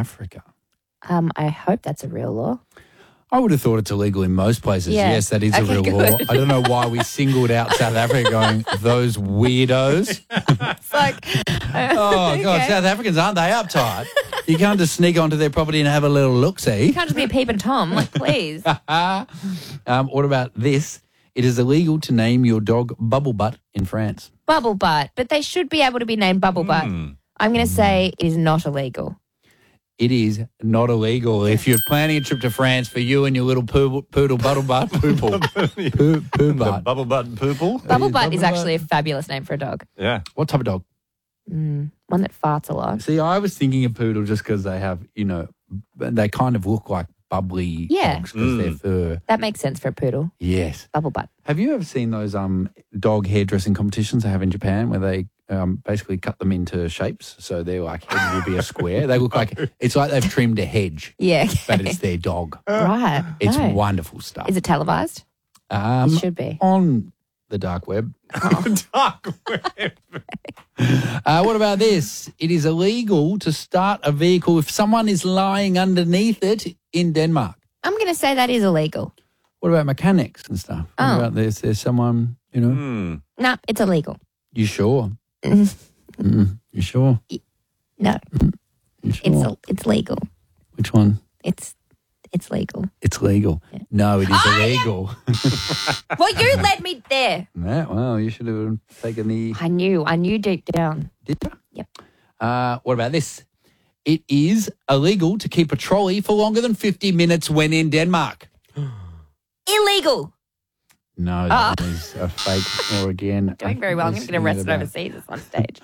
Africa. I hope that's a real law. I would have thought it's illegal in most places. Yeah. Yes, that is a real law. I don't know why we singled out South Africa going, those weirdos. It's like, Oh, God, okay. South Africans, aren't they uptight? You can't just sneak onto their property and have a little look-see. You can't just be a peeping Tom. Like, please. What about this? It is illegal to name your dog Bubble Butt in France. Bubble Butt. But they should be able to be named Bubble Butt. I'm going to say it is not illegal. It is not illegal. If you're planning a trip to France for you and your little poodle Bubble Butt, poo butt. Bubble butt and poople. Bubble Butt is actually a fabulous name for a dog. Yeah. What type of dog? One that farts a lot. See, I was thinking a poodle just because they have, they kind of look like bubbly dogs because they're fur. That makes sense for a poodle. Yes. Bubble Butt. Have you ever seen those dog hairdressing competitions they have in Japan where they basically cut them into shapes? So they're like, head will be a square. They look like, it's like they've trimmed a hedge, Yeah. but it's their dog. Right. It's No. wonderful stuff. Is it televised? It should be. On the dark web. Dark web. What about this? It is illegal to start a vehicle if someone is lying underneath it in Denmark. I'm going to say that is illegal. What about mechanics and stuff? What about this? There's someone, No, it's illegal. You sure? You sure? No, You sure? it's legal. Which one? It's legal. It's legal. Yeah. No, it is illegal. Well, you led me there. Yeah, well, you should have taken the... I knew deep down. Did you? Yep. What about this? It is illegal to keep a trolley for longer than 50 minutes when in Denmark. Illegal. No, that is a fake or again. Doing very well. I'm going to get arrested overseas at some stage.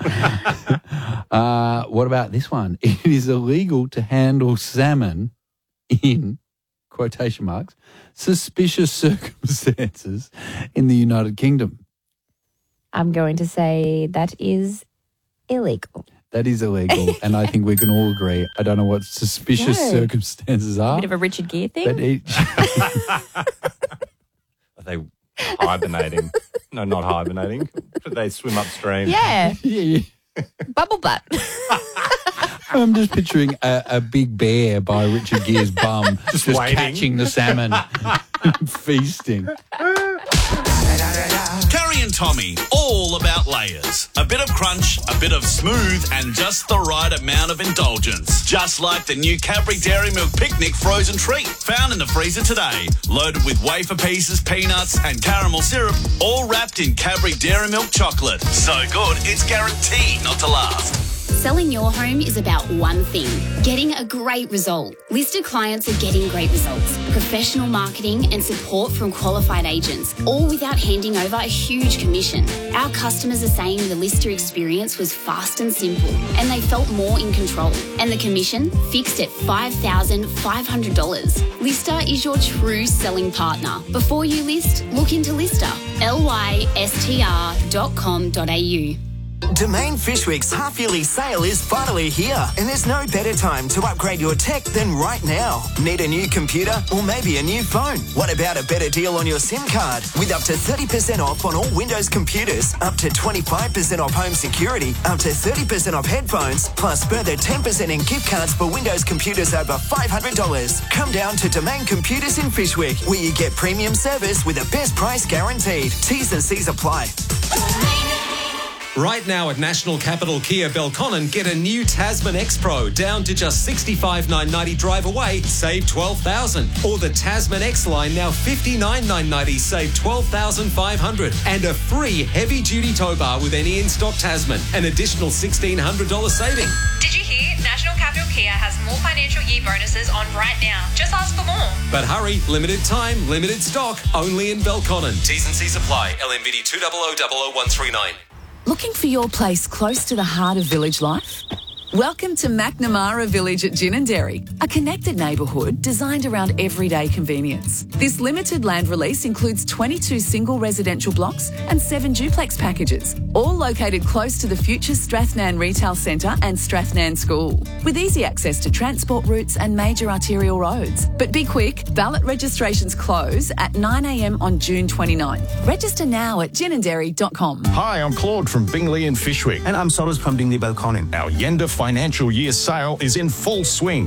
What about this one? It is illegal to handle salmon in, quotation marks, suspicious circumstances in the United Kingdom. I'm going to say that is illegal. That is illegal, and I think we can all agree. I don't know what suspicious No. circumstances are. Bit of a Richard Gere thing. But Are they hibernating? No, not hibernating. But they swim upstream. Yeah. yeah. Bubble Butt. I'm just picturing a big bear by Richard Gere's bum just waiting. catching the salmon and feasting. Carrie and Tommy, all about layers. A bit of crunch, a bit of smooth, and just the right amount of indulgence. Just like the new Cadbury Dairy Milk Picnic frozen treat, found in the freezer today. Loaded with wafer pieces, peanuts, and caramel syrup, all wrapped in Cadbury Dairy Milk chocolate. So good, it's guaranteed not to last. Selling your home is about one thing, getting a great result. Listed clients are getting great results, professional marketing and support from qualified agents, all without handing over a huge commission. Our customers are saying the Lister experience was fast and simple, and they felt more in control. And the commission fixed at $5,500. Lister is your true selling partner. Before you list, look into Lister, lystr.com.au. Domain Fishwick's half-yearly sale is finally here, and there's no better time to upgrade your tech than right now. Need a new computer or maybe a new phone? What about a better deal on your SIM card? With up to 30% off on all Windows computers, up to 25% off home security, up to 30% off headphones, plus further 10% in gift cards for Windows computers over $500. Come down to Domain Computers in Fishwick, where you get premium service with a best price guaranteed. T's and C's apply. Right now at National Capital Kia Belconnen, get a new Tasman X Pro down to just $65,990 drive away, save $12,000. Or the Tasman X line now $59,990, save $12,500. And a free heavy-duty tow bar with any in-stock Tasman, an additional $1,600 saving. Did you hear? National Capital Kia has more financial year bonuses on right now. Just ask for more. But hurry, limited time, limited stock, only in Belconnen. T's and C's apply. LMVD 2000139. Looking for your place close to the heart of village life? Welcome to McNamara Village at Ginninderry, a connected neighbourhood designed around everyday convenience. This limited land release includes 22 single residential blocks and 7 duplex packages, all located close to the future Strathnan Retail Centre and Strathnan School, with easy access to transport routes and major arterial roads. But be quick, ballot registrations close at 9 a.m. on June 29. Register now at ginninderry.com. Hi, I'm Claude from Bingley and Fishwick. And I'm Soros from Bingley Belconnen. Our Yenda financial year sale is in full swing.